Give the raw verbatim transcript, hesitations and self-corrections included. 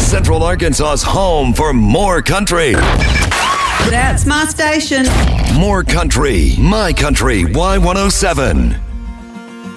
Central Arkansas's home for more country. That's my station. More country, my country, Y one oh seven.